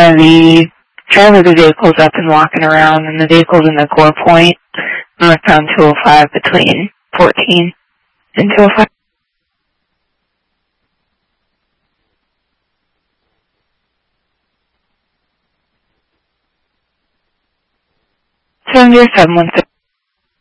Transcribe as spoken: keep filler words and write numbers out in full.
Uh, the driver of the vehicle is up and walking around, and the vehicle's in the core point, northbound two oh five between fourteen and two oh five. seven zero seven one six.